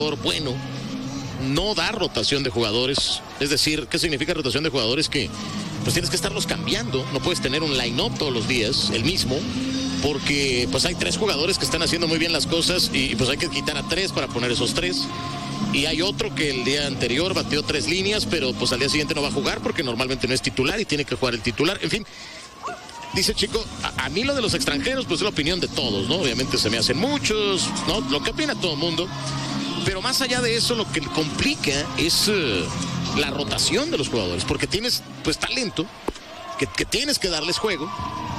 bueno, no da rotación de jugadores. Es decir, ¿qué significa rotación de jugadores? Que pues tienes que estarlos cambiando, no puedes tener un line-up todos los días, el mismo, porque pues hay 3 jugadores que están haciendo muy bien las cosas y pues hay que quitar a 3 para poner esos 3. Y hay otro que el día anterior batió 3 líneas, pero pues al día siguiente no va a jugar porque normalmente no es titular y tiene que jugar el titular. En fin, dice Chico, a mí lo de los extranjeros pues es la opinión de todos, ¿no? Obviamente se me hacen muchos, ¿no? Lo que opina todo el mundo. Pero más allá de eso, lo que complica es la rotación de los jugadores, porque tienes pues talento que tienes que darles juego.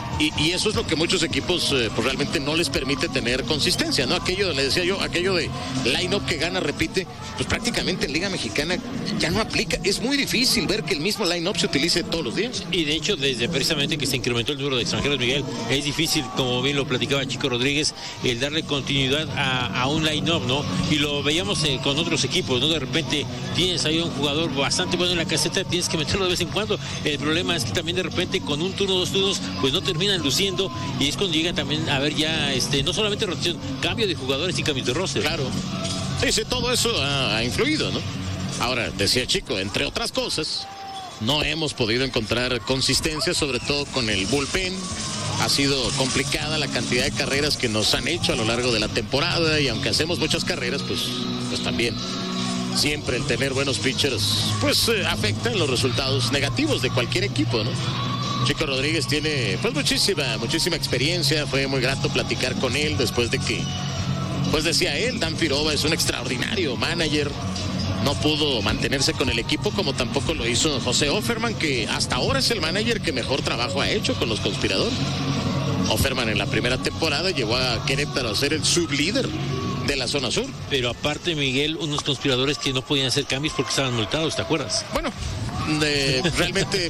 Y eso es lo que muchos equipos pues realmente no les permite tener consistencia, ¿no? Aquello, le decía yo, aquello de line-up que gana, repite, pues prácticamente en Liga Mexicana ya no aplica. Es muy difícil ver que el mismo line-up se utilice todos los días. Y de hecho, desde precisamente que se incrementó el número de extranjeros, Miguel, es difícil, como bien lo platicaba Chico Rodríguez, el darle continuidad a un line-up, ¿no? Y lo veíamos con otros equipos, ¿no? De repente tienes ahí un jugador bastante bueno en la caseta, tienes que meterlo de vez en cuando. El problema es que también de repente con un turno, 2 turnos, pues no terminan luciendo, y es cuando llega también a ver ya no solamente rotación, cambio de jugadores y cambio de roster. Claro, sí, todo eso ha influido, ¿no? Ahora, decía Chico, entre otras cosas, no hemos podido encontrar consistencia, sobre todo con el bullpen. Ha sido complicada la cantidad de carreras que nos han hecho a lo largo de la temporada, y aunque hacemos muchas carreras, pues también siempre el tener buenos pitchers pues afecta en los resultados negativos de cualquier equipo, ¿no? Chico Rodríguez tiene pues muchísima experiencia. Fue muy grato platicar con él después de que, pues decía él, Dan Firova es un extraordinario manager. No pudo mantenerse con el equipo, como tampoco lo hizo José Offerman, que hasta ahora es el manager que mejor trabajo ha hecho con los conspiradores. Offerman en la primera temporada llevó a Querétaro a ser el sublíder de la zona sur. Pero aparte, Miguel, unos conspiradores que no podían hacer cambios porque estaban multados, ¿te acuerdas? Bueno, realmente...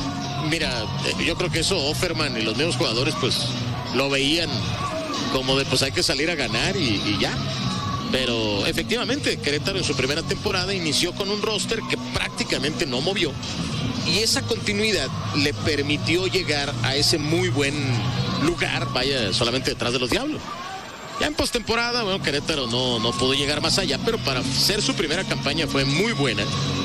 Mira, yo creo que eso Offerman y los mismos jugadores pues lo veían como de pues hay que salir a ganar y ya. Pero efectivamente Querétaro en su primera temporada inició con un roster que prácticamente no movió, y esa continuidad le permitió llegar a ese muy buen lugar, vaya, solamente detrás de los Diablos. Ya en postemporada, bueno, Querétaro no pudo llegar más allá, pero para ser su primera campaña fue muy buena.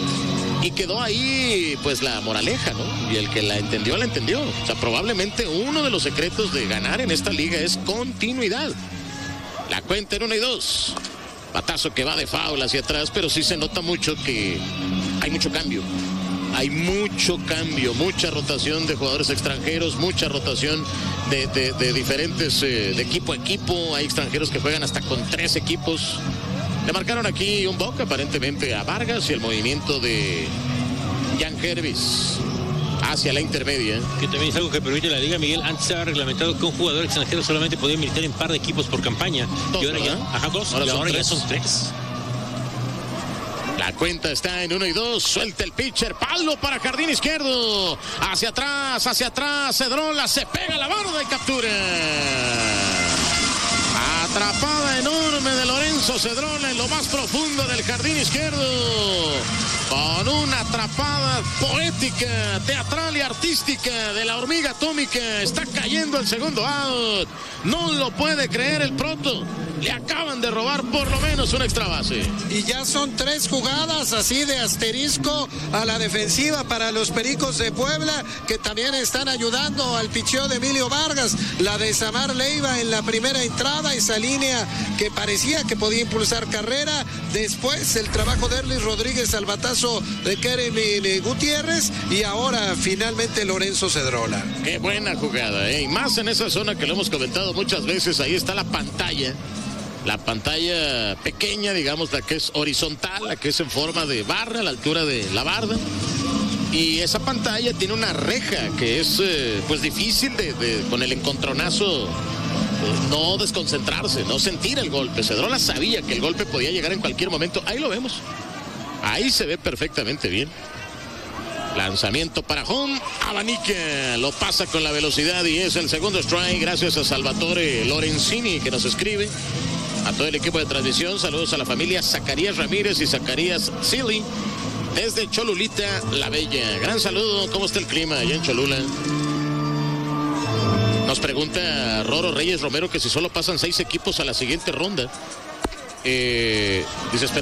Y quedó ahí, pues, la moraleja, ¿no? Y el que la entendió, la entendió. O sea, probablemente uno de los secretos de ganar en esta liga es continuidad. La cuenta en 1-2. Batazo que va de foul hacia atrás, pero sí se nota mucho que hay mucho cambio. Hay mucho cambio, mucha rotación de jugadores extranjeros, mucha rotación de diferentes, de equipo a equipo. Hay extranjeros que juegan hasta con 3 equipos. Le marcaron aquí un boca aparentemente a Vargas, y el movimiento de Jan Hervis hacia la intermedia. Que también es algo que permite la liga, Miguel. Antes estaba reglamentado que un jugador extranjero solamente podía militar en par de equipos por campaña. 2, y ahora ¿verdad? ya, 2, ahora y ahora ya son son 3. La cuenta está en 1-2. Suelta el pitcher. Palo para jardín izquierdo. Hacia atrás. Cedrola se pega a la barda y captura. Atrapada enorme de Lorenzo Cedrola en lo más profundo del jardín izquierdo. Con una atrapada poética, teatral y artística de la hormiga atómica. Está cayendo el segundo out. No lo puede creer el Proto. Le acaban de robar por lo menos una extra base. Y ya son 3 jugadas así de asterisco a la defensiva para los Pericos de Puebla, que también están ayudando al picheo de Emilio Vargas. La de Samar Leiva en la primera entrada, esa línea que parecía que podía impulsar carrera. Después el trabajo de Erlis Rodríguez al batazo de Keren Gutiérrez, y ahora finalmente Lorenzo Cedrola. Qué buena jugada, ¿eh? Y más en esa zona que lo hemos comentado muchas veces. Ahí está la pantalla. La pantalla pequeña, digamos, la que es horizontal, la que es en forma de barra, a la altura de la barda. Y esa pantalla tiene una reja que es pues difícil con el encontronazo no desconcentrarse, no sentir el golpe. Cedrola sabía que el golpe podía llegar en cualquier momento. Ahí lo vemos. Ahí se ve perfectamente bien. Lanzamiento para home, abanica, lo pasa con la velocidad y es el segundo strike, gracias a Salvatore Lorenzini, que nos escribe. A todo el equipo de transmisión, saludos a la familia Zacarías Ramírez y Zacarías Silly desde Cholulita la Bella. Gran saludo, ¿cómo está el clima allá en Cholula? Nos pregunta Roro Reyes Romero que si solo pasan 6 equipos a la siguiente ronda. Dice, espera.